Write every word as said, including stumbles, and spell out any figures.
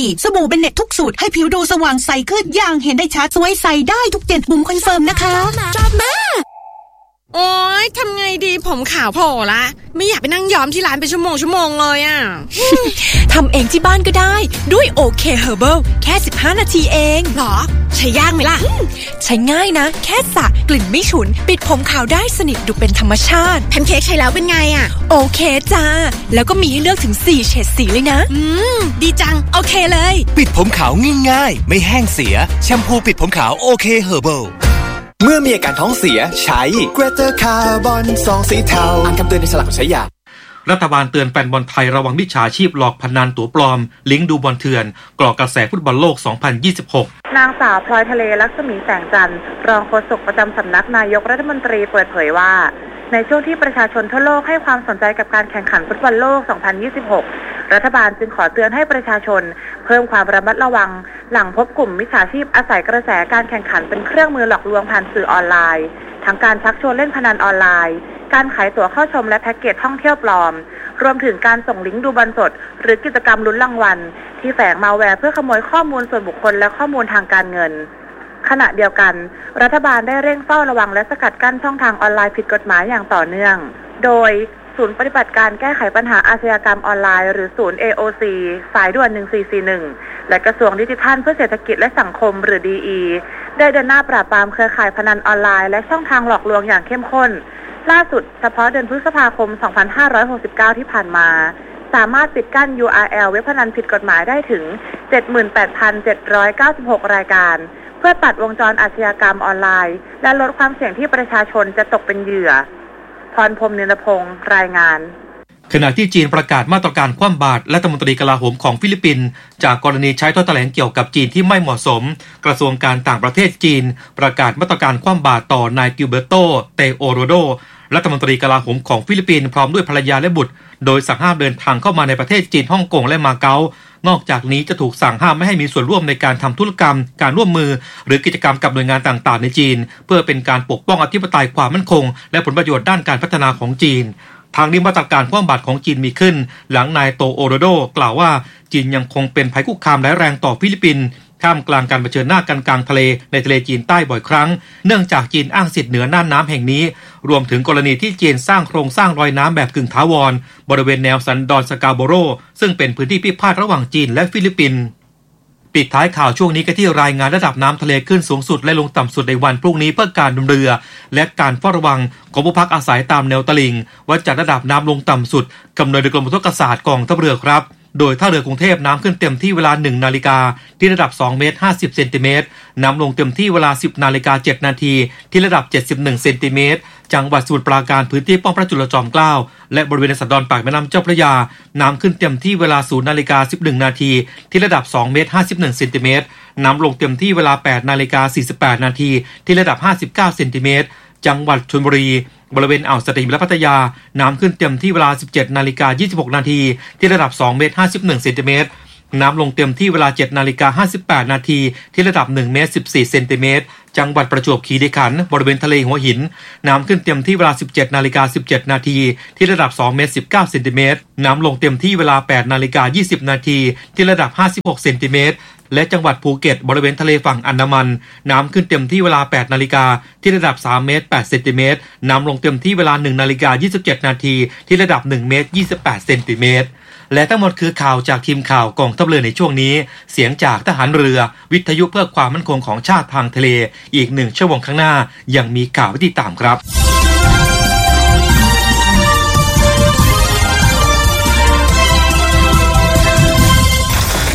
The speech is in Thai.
ดีสบู่เบนเน็ตทุกสูตรให้ผิวดูสว่างใสขึ้นอย่างเห็นได้ชัดสวยใสได้ทุกเจ็ดมุมคอนเฟิร์มนะคะจอบมาโอ๊ยทำไงดีผมขาวโผล่ละไม่อยากไปนั่งย้อมที่ร้านเป็นชั่วโมงชั่วโมงเลยอ่ะทำเองที่บ้านก็ได้ด้วย โอ เค Herbal แค่สิบห้านาทีเองหรอใช้ยากไหมล่ะใช้ง่ายนะแค่สระกลิ่นไม่ฉุนปิดผมขาวได้สนิทดูเป็นธรรมชาติแพนเค้กใช้แล้วเป็นไงอ่ะโอเคจ้าแล้วก็มีให้เลือกถึงสี่เฉดสีเลยนะอืมดีจังโอเคเลยปิดผมขาวง่ายๆไม่แห้งเสียแชมพูปิดผมขาวโอเค Herbalเมื่อมีอาการท้องเสียใช้เกรเตอร์คาร์บอนซองสีเทาอ่านคำเตือนในฉลากใช้ยารัฐบาลเตือนแฟนบอลไทยระวังมิจฉาชีพหลอกพนันตั๋วปลอมลิงก์ดูบอลเถื่อนกรอกกระแสฟุตบอลโลกสองพันยี่สิบหกนางสาวพลอยทะเลลักษมีแสงจันทร์รองโฆษกประจำสำนักนายกรัฐมนตรีเปิดเผยว่าในช่วงที่ประชาชนทั่วโลกให้ความสนใจกับการแข่งขันฟุตบอลโลกสองพันยี่สิบหกรัฐบาลจึงขอเตือนให้ประชาชนเพิ่มความระมัดระวังหลังพบกลุ่มมิจฉาชีพอาศัยกระแสการแข่งขันเป็นเครื่องมือหลอกลวงผ่านสื่อออนไลน์ทั้งการชักชวนเล่นพนันออนไลน์การขายตั๋วเข้าชมและแพ็กเกจท่องเที่ยวปลอมรวมถึงการส่งลิงก์ดูบอลสดหรือกิจกรรมลุ้นรางวัลที่แฝงมาแวร์เพื่อขโมยข้อมูลส่วนบุคคลและข้อมูลทางการเงินขณะเดียวกันรัฐบาลได้เร่งเฝ้าระวังและสกัดกั้นช่องทางออนไลน์ผิดกฎหมายอย่างต่อเนื่องโดยศูนย์ปฏิบัติการแก้ไขปัญหาอาชญากรรมออนไลน์หรือศูนย์ เอ โอ ซี สายด่วนหนึ่งสี่สี่หนึ่งและกระทรวงดิจิทัลเพื่อเศรษฐกิจและสังคมหรือ ดี อี ได้เดินหน้าปราบปรามเครือข่ายพนันออนไลน์และช่องทางหลอกลวงอย่างเข้มข้นล่าสุดเฉพาะเดือนพฤษภาคมสองพันห้าร้อยหกสิบเก้าที่ผ่านมาสามารถปิดกั้น ยู อาร์ แอล เว็บพนันผิดกฎหมายได้ถึง เจ็ดหมื่นแปดพันเจ็ดร้อยเก้าสิบหก รายการเพื่อตัดวงจรอาชญากรรมออนไลน์และลดความเสี่ยงที่ประชาชนจะตกเป็นเหยื่อพรพรหม นิรพงษ์รายงานขณะที่จีนประกาศมาตรการคว่ำบาตรและรัฐมนตรีกลาโหมของฟิลิปปินส์จากกรณีใช้ถ้อยแถลงเกี่ยวกับจีนที่ไม่เหมาะสมกระทรวงการต่างประเทศจีนประกาศมาตรการคว่ำบาตรต่อนายกิลเบโต เตโอโรโดรัฐมนตรีกลาโหมของฟิลิปปินส์พร้อมด้วยภรรยาและบุตรโดยสั่งห้ามเดินทางเข้ามาในประเทศจีนฮ่องกงและมาเก๊านอกจากนี้จะถูกสั่งห้ามไม่ให้มีส่วนร่วมในการทำธุรกรรมการร่วมมือหรือกิจกรรมกับหน่วยงานต่างๆในจีนเพื่อเป็นการปกป้องอธิปไตยความมั่นคงและผลประโยชน์ด้านการพัฒนาของจีนทางนี้มาตรการคว่ำบาตรของจีนมีขึ้นหลังนายโตโอโรโดกล่าวว่าจีนยังคงเป็นภัยคุกคามร้ายแรงต่อฟิลิปปินส์ท่ามกลางการเผชิญหน้ากันกลางทะเลในทะเลจีนใต้บ่อยครั้งเนื่องจากจีนอ้างสิทธิ์เหนือน่านน้ำแห่งนี้รวมถึงกรณีที่จีนสร้างโครงสร้างลอยน้ำแบบกึ่งถาวรบริเวณแนวสันดอนสกาโบโรซึ่งเป็นพื้นที่พิพาทระหว่างจีนและฟิลิปปินส์ปิดท้ายข่าวช่วงนี้กันที่รายงานระดับน้ำทะเลขึ้นสูงสุดและลงต่ำสุดในวันพรุ่งนี้เพื่อการเดินเรือและการเฝ้าระวังของผู้พักอาศัยตามแนวตลิ่งวัดจากระดับน้ำลงต่ำสุดกำหนดโดยกรมอุทกศาสตร์กองทัพเรือครับโดยท่าเรือกรุงเทพน้ำขึ้นเต็มที่เวลาหนึ่งนาฬิกาที่ระดับสองเมตรห้าสิบเซนติเมตรน้ำลงเต็มที่เวลาสิบนาฬิกาเจ็ดนาทีที่ระดับเจ็ดสิบเอ็ดเซนติเมตรจังหวัดสมุทรปราการพื้นที่ป้อมพระจุลจอมเกล้าและบริเวณสันดอนปากแม่น้ำเจ้าพระยาน้ำขึ้นเต็มที่เวลาศูนย์นาฬิกาสิบเอ็ดนาทีที่ระดับสองเมตรห้าสิบเอ็ดเซนติเมตรน้ำลงเต็มที่เวลาแปดนาฬิกาสี่สิบแปดนาทีที่ระดับห้าสิบเก้าเซนติเมตรจังหวัดชลบุรีบริเวณอ่าวสัตหีบและพัทยาน้ำขึ้นเต็มที่เวลา สิบเจ็ดนาฬิกายี่สิบหกนาทีที่ระดับสองเมตรห้าสิบเอ็ดเซนติเมตรน้ำลงเต็มที่เวลา เจ็ดนาฬิกาห้าสิบแปดนาทีที่ระดับหนึ่งเมตรสิบสี่เซนติเมตรจังหวัดประจวบคีรีขันธ์บริเวณทะเลหัวหินน้ำขึ้นเต็มที่เวลา สิบเจ็ดนาฬิกาสิบเจ็ดนาทีที่ระดับสองเมตรสิบเก้าเซนติเมตรน้ำลงเต็มที่เวลา แปดนาฬิกายี่สิบนาทีที่ระดับห้าสิบหกเซนติเมตรและจังหวัดภูเก็ตบริเวณทะเลฝั่งอันดามันน้ำขึ้นเต็มที่เวลา แปดนาฬิกาที่ระดับสามเมตรแปดเซนติเมตรน้ำลงเต็มที่เวลาหนึ่งนาฬิกายี่สิบเจ็ดนาทีที่ระดับหนึ่งเมตรยี่สิบแปดเซนติเมตรและทั้งหมดคือข่าวจากทีมข่าวกองทัพเรือในช่วงนี้เสียงจากทหารเรือวิทยุเพื่อความมั่นคงของชาติทางทะเลอีกหนึ่งชั่วโมงข้างหน้ายังมีข่าวให้ติดตามครับ